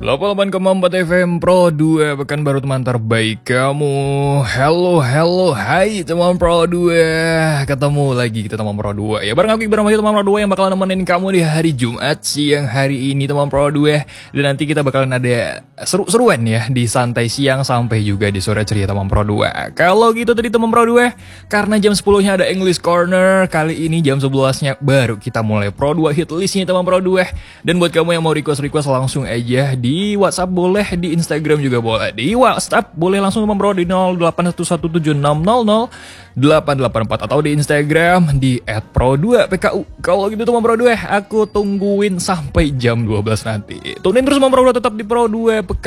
88,4 FM Pro 2 Pekanbaru teman terbaik kamu. Hello, hai teman Pro 2. Ketemu lagi kita teman Pro 2 ya. Bareng aku Iqbal teman Pro 2 yang bakalan nemenin kamu di hari Jumat siang hari ini teman Pro 2. Dan nanti kita bakalan ada seru-seruan ya di santai siang sampai juga di sore ceria teman Pro 2. Kalau gitu tadi teman Pro 2, karena jam 10-nya ada English Corner, kali ini jam 11-nya baru kita mulai Pro 2 hit listnya teman Pro 2. Dan buat kamu yang mau request langsung aja di WhatsApp boleh, di Instagram juga boleh. Di WhatsApp boleh langsung teman Pro di 081176000884 atau di Instagram di @pro2pku. Kalau gitu teman Pro 2, aku tungguin sampai jam 12 nanti. Tunin terus teman Pro 2 tetap di Pro 2 Pekan.